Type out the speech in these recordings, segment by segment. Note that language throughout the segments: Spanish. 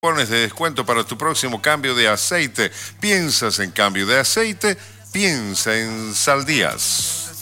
Pones de descuento para tu próximo cambio de aceite. ¿Piensas en cambio de aceite? Piensa en Saldías.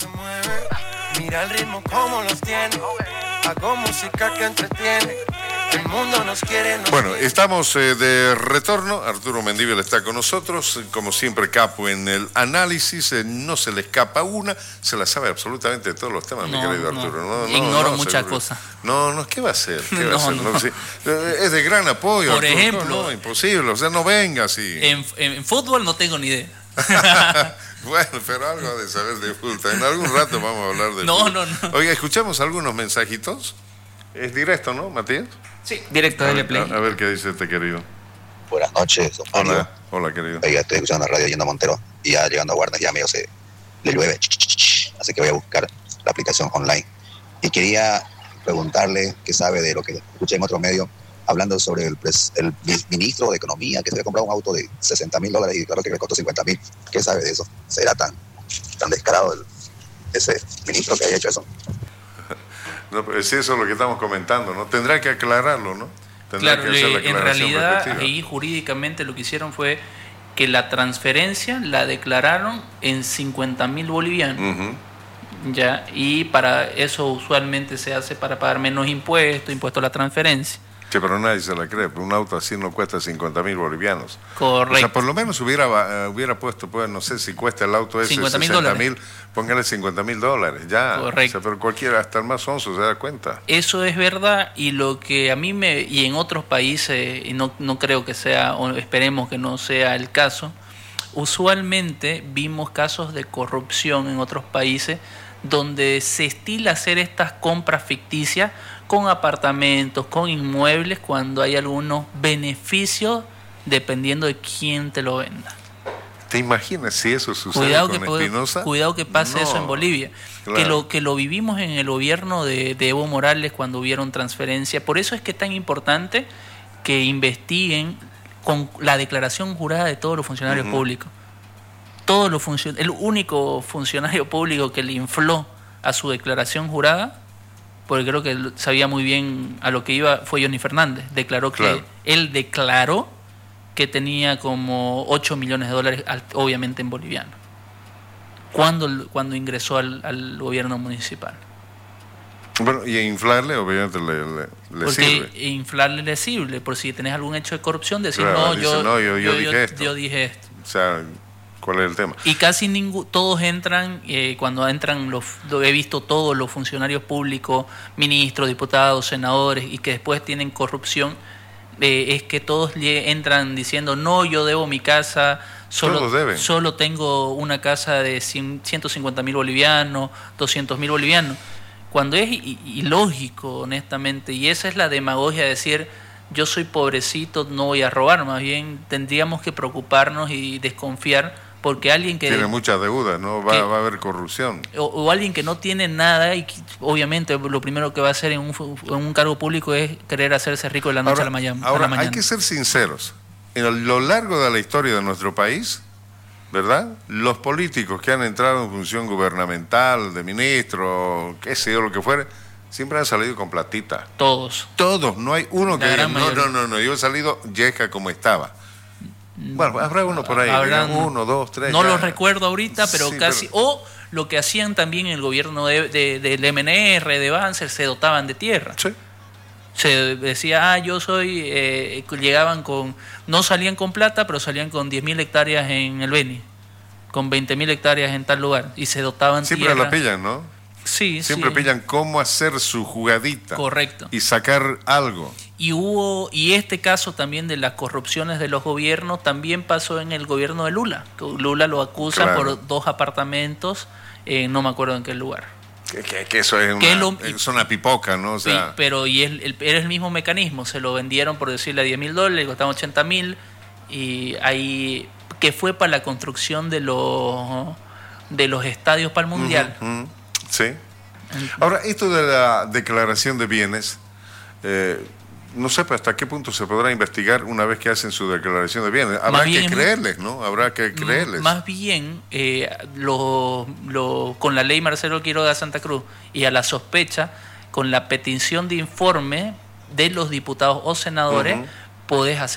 Mira el ritmo como los tiene. Hago música que entretiene. El mundo nos quiere. Bueno, estamos de retorno. Arturo Mendívil está con nosotros. Como siempre, capo en el análisis. No se le escapa una. Se la sabe absolutamente de todos los temas, mi querido Arturo. Ignoro muchas cosas. No, ¿qué va a hacer? Sí. Es de gran apoyo. Por Arturo. ejemplo. No, imposible. O sea, no venga así. En fútbol no tengo ni idea. Bueno, pero algo de saber de fútbol. En algún rato vamos a hablar de fútbol. No. Oiga, escuchamos algunos mensajitos. Es directo, ¿no, Matías? Sí, directo, dale play. A ver qué dice este querido. Buenas noches, don Mario. Hola, querido. Oiga, estoy escuchando la radio yendo a Montero y ya llegando a Guarnes ya medio le llueve. Así que voy a buscar la aplicación online. Y quería preguntarle qué sabe de lo que escuché en otro medio, hablando sobre el ministro de Economía que se había comprado un auto de $60,000 y claro que le costó 50,000. ¿Qué sabe de eso? ¿Será tan descarado ese ministro que haya hecho eso? No, pero si eso es lo que estamos comentando, ¿no? Tendrá que aclararlo, ¿no? Claro, en realidad ahí jurídicamente lo que hicieron fue que la transferencia la declararon en 50,000 bolivianos. Uh-huh. Ya, y para eso usualmente se hace para pagar menos impuesto a la transferencia. Sí, pero nadie se la cree, un auto así no cuesta 50,000 bolivianos. Correcto. O sea, por lo menos hubiera puesto, pues, no sé si cuesta el auto ese 50,000, póngale $50,000, ya. Correcto. O sea, pero cualquiera, hasta el más sonso se da cuenta. Eso es verdad, y lo que a mí y en otros países, y no creo que sea, o esperemos que no sea el caso, usualmente vimos casos de corrupción en otros países donde se estila hacer estas compras ficticias con apartamentos, con inmuebles, cuando hay algunos beneficios dependiendo de quién te lo venda. ¿Te imaginas si eso sucede con Espinosa? Cuidado que pase eso en Bolivia. Claro. Que lo vivimos en el gobierno de Evo Morales cuando hubieron transferencias. Por eso es que es tan importante que investiguen con la declaración jurada de todos los funcionarios uh-huh. públicos. El único funcionario público que le infló a su declaración jurada, porque creo que sabía muy bien a lo que iba, fue Johnny Fernández. Él declaró que tenía como $8 millones, obviamente en boliviano, cuando ingresó al gobierno municipal. Bueno, y inflarle obviamente le sirve. Porque inflarle le sirve, por si tenés algún hecho de corrupción, decir, yo dije esto. O sea, ¿cuál es el tema? Y casi todos entran, cuando entran, he visto todos los funcionarios públicos, ministros, diputados, senadores, y que después tienen corrupción, es que todos entran diciendo, no, yo debo mi casa, solo tengo una casa de 150,000 bolivianos, 200,000 bolivianos, cuando es ilógico, honestamente, y esa es la demagogia de decir, yo soy pobrecito, no voy a robar, más bien tendríamos que preocuparnos y desconfiar, porque alguien que... Tiene mucha deuda, ¿no? Va a haber corrupción. O alguien que no tiene nada y obviamente lo primero que va a hacer en un cargo público es querer hacerse rico de la noche a la mañana. Ahora, hay que ser sinceros. En lo largo de la historia de nuestro país, ¿verdad? Los políticos que han entrado en función gubernamental, de ministro, qué sé yo, lo que fuere, siempre han salido con platita. Todos, no hay uno que diga, no, yo he salido yesca como estaba. Bueno, habrá uno por ahí, digamos, 1, 2, 3. No los recuerdo ahorita, pero casi. O lo que hacían también en el gobierno del MNR, de Banzer, se dotaban de tierra. Sí. Se decía, yo soy. Llegaban no salían con plata, pero salían con 10,000 hectáreas en el Beni, con 20,000 hectáreas en tal lugar, y se dotaban siempre tierra. La pillan, ¿no? Sí, siempre pillan cómo hacer su jugadita. Correcto. Y sacar algo. Y este caso también de las corrupciones de los gobiernos también pasó en el gobierno de Lula. Lula lo acusan por 2 apartamentos, no me acuerdo en qué lugar. Que eso es una pipoca, ¿no? O sea, sí, pero era el mismo mecanismo. Se lo vendieron por decirle a $10,000, le costaban 80,000, y ahí que fue para la construcción de los estadios para el Mundial. Uh-huh. Sí. Ahora, esto de la declaración de bienes, no sé hasta qué punto se podrá investigar una vez que hacen su declaración de bienes. Habrá que creerles, ¿no? Habrá que creerles. Más bien, con la ley Marcelo Quiroga Santa Cruz y a la sospecha, con la petición de informe de los diputados o senadores, uh-huh. podés hacer